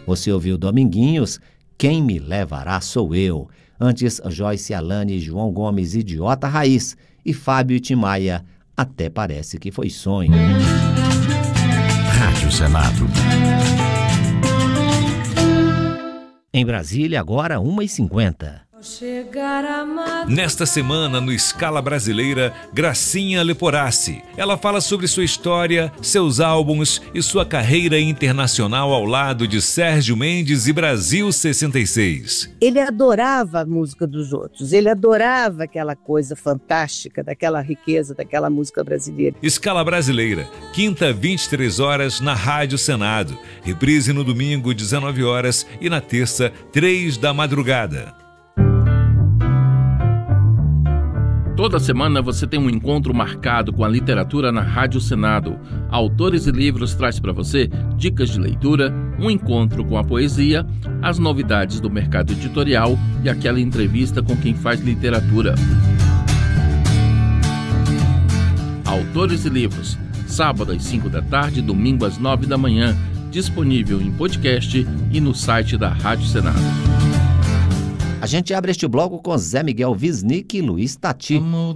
Você ouviu Dominguinhos, Quem Me Levará Sou Eu. Antes, Joyce Alane, João Gomes, Idiota Raiz. E Fábio e Timaya, Até Parece Que Foi Sonho. Rádio Senado. Em Brasília, agora 1h50. Nesta semana, no Escala Brasileira, Gracinha Leporassi. Ela fala sobre sua história, seus álbuns e sua carreira internacional ao lado de Sérgio Mendes e Brasil 66. Ele adorava a música dos outros, ele adorava aquela coisa fantástica, daquela riqueza, daquela música brasileira. Escala Brasileira, quinta, 23 horas, na Rádio Senado. Reprise no domingo, 19 horas e na terça, 3 da madrugada. Toda semana você tem um encontro marcado com a literatura na Rádio Senado. Autores e Livros traz para você dicas de leitura, um encontro com a poesia, as novidades do mercado editorial e aquela entrevista com quem faz literatura. Autores e Livros, sábado às 5 da tarde, domingo às 9 da manhã, disponível em podcast e no site da Rádio Senado. A gente abre este bloco com Zé Miguel Wisnik e Luiz Tati.